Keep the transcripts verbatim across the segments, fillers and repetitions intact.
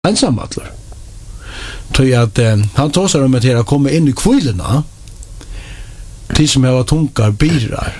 ensamallor. Tror att eh, han tar sig om att det kommer in i kvillarna till som har tungar birar.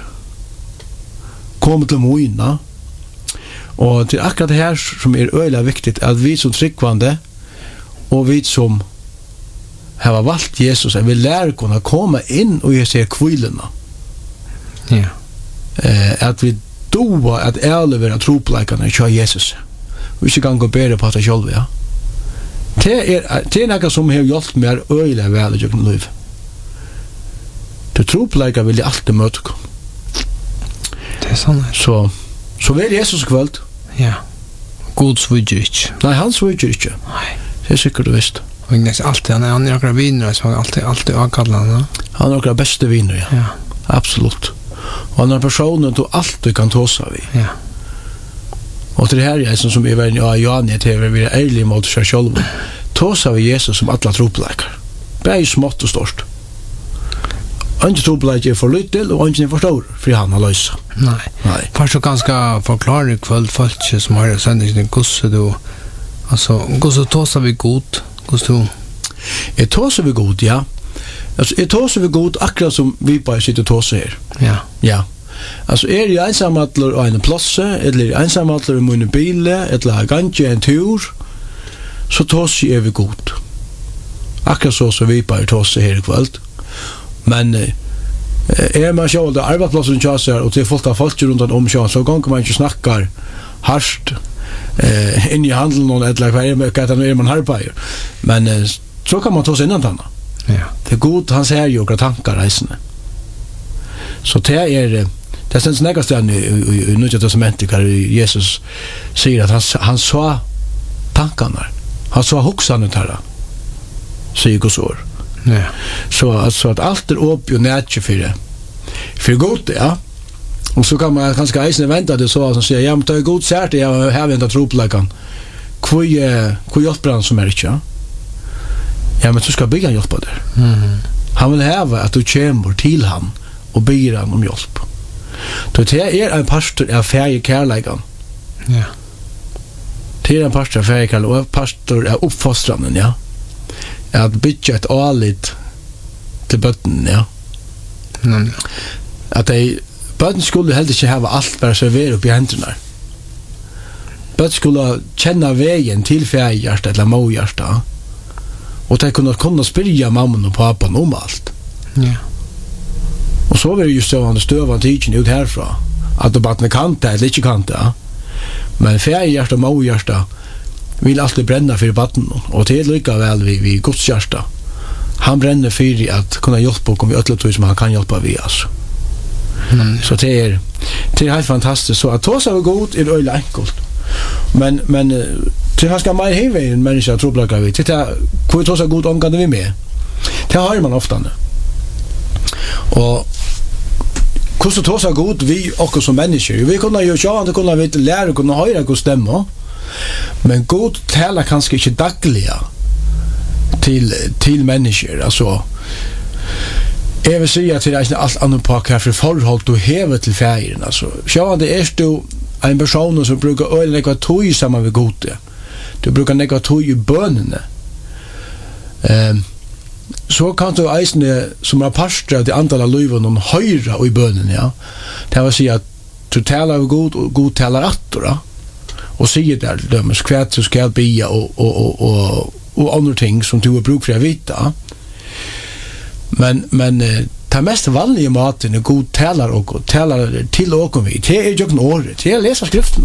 Kommer till moina. Och till akkurat det här som är öjla viktigt att vi som tryckvande och vi som har valt Jesus att vi lär kunna komma in och ge sig kvillarna. Ja. Eh, att vi doa att elevera tropläkarna kör Jesus. Vi ska gå bättre på att det själva, ja. Det är det är något som har hjälpt mig öjla väl i mitt liv. Det tropläkar vill jag alltid möta. Det är sant. Så så väl Jesus kväll. Ja. God svudger inte. Nej, han svudger inte. Nej. Det är säkert du visst. Och Ignes alltid, han är han är några viner som alltid alltid avkallande. Han är några bästa viner, ja. Ja. Absolut. Och han är personen du alltid kan tåsa vid. Ja. Och det här är som är väl ja Johanne till vi är ärlig mot sig själva. Tåsa vid Jesus som alla tropläkar. Bäj smått och stort. Inte tropläkar för lite och inte för stor för han har lösa. Nej. Nej. Fast så ganska förklara kväll folk som har sändning till gosse då. Alltså gosse tåsa vi god. Gosse. Är tåsa vi god, ja. Alltså är tåsa vi god akkurat som vi bara sitter tåsa här. Ja. Ja. Alltså är jag ensamallor och en plats eller ensamallor i min bil eller ganska en tur så tås är vi god. Akkurat så så vi bara tås här i kväll. Men eh, är man själv där arbetsplatsen chassar och det folk har folk runt om sjön så gånger man inte snackar harst eh in i handeln och eller vad är det att när man arbetar. Men eh, så kan man ta sig innan tanna. Ja. Det är god han säger ju några tankar reisande. Så det är det sens nästan i i Nya testamentet där Jesus säger att han han sa tankarna. Han sa huxarna där. Säger Guds ord. Ja. Så alltså att allt är upp och nätje för det. För gott, ja. Och så kan man kanske eisen vänta det så som säger ja men det är god särt jag har väntat tropläkan. Kvui kvui hjälpbrand som är det, ja. Ja men så ska bygga hjälpa där. Mhm. Han vill ha att du kommer till han och ber han om hjälp. Då det är en pastor av färg kärleken. Ja. Det är en pastor av färg kärleken och pastor av uppfostranden, ja. Att bygga ett alit till bötten, ja. Mm. Att de bötten skulle helt inte ha allt bara serverat upp i händerna. Bötten skulle känna vägen till färghjärta eller mohjärta. Och de kunde kunna spyrja mamman och pappan om allt. Ja. Och så var det ju så att stövan tidsen ut härifrån. Att de bara kan det eller inte kan det. Men färghjärta och mohjärta vill alltid bränna för vatten. Och det är lika väl vid, vid Guds hjärta. Han bränner för att kunna hjälpa och vi ötlet som han kan hjälpa vid oss. Mm. Så det är, det är helt fantastiskt. Så att tåsa är god är öjligt enkelt. Men, men till han ska mer heva en människa tropläkar vid. Titta, hur tåsa god omgående vi med. Det har man ofta nu. Och hur så tåsa god vi också som människor. Vi kunna ju sjå att kunna vi lära och kunna höra god stämma. Men god talar kanske inte dagliga till till människor alltså jag vill säga till dig allt annat på kaffe förhåll du häver till färgen alltså sjå det är du en person som brukar öle något tog samman med gode du brukar något tog i bönene ehm så kan du eisne som är pastor det antal löven och höra och i bönen ja det vill säga att du talar god och god talar attora och säger där dömes kvärt så ska be och och och och och andra ting som du har bruk för att vita. Men men eh, det mest vanliga maten är god talar och talar till och vi. Det är ju inte ordet. Det är läsa skrifterna.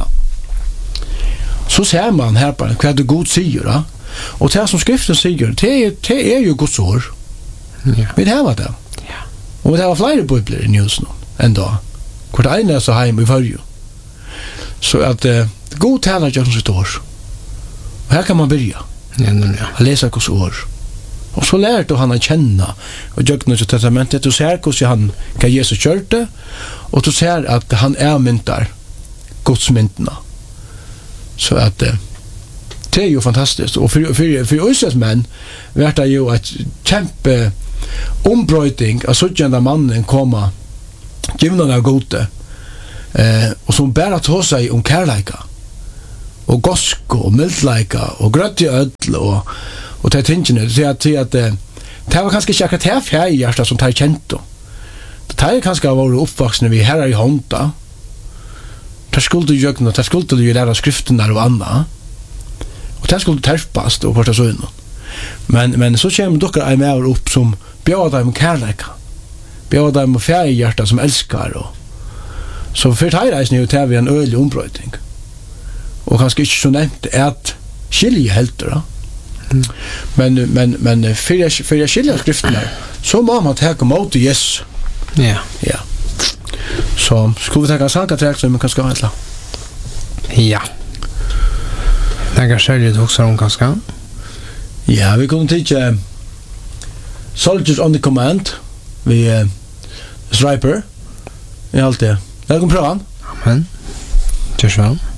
Så ser man här på vad det god säger då. Och det som skriften säger, det är det är ju Guds ord. Ja. Vi har det. Ja. Och det har flera biblar i news nu ändå. Kvart ena så hem i förju. Så att eh, god talar jag som står. Och här kan man börja. Ja, ja. Läsa Guds ord. Och så lärde han att känna och jag nu testamentet du ser hur han kan Jesus körte och du ser att han är myntar Guds myntna. Så att eh, det är ju fantastiskt och för för för oss som män vart det ju att kämpe ombrötning att så den mannen komma givna av gode eh och som bara tar sig om kärleka og gosko og mildleika og grøtt i ødel og og det tingene så at at det var kanskje ikke akkurat her fjerde som tar kjent det tar kanskje var oppvaksne vi her i hånda det skulle du gjøre det skulle du lære skriften der og anna og det skulle terpast og porta sånn men men så kommer dere ei med opp som bjør dem kærleika bjør dem fjerde som elskar og så for det her er det vi en øyelig ombrøyting og kanskje ikke så nevnt at skilje helt da mm. men men men för jag för jag skiljer skrifterna så må man ta emot Jesus ja ja så skulle vi ta saker till som man kan ska handla ja det kan skilja också om kanske ja vi kommer till uh, soldiers on the command vi uh, striper i allt det jag kommer prova amen tjus väl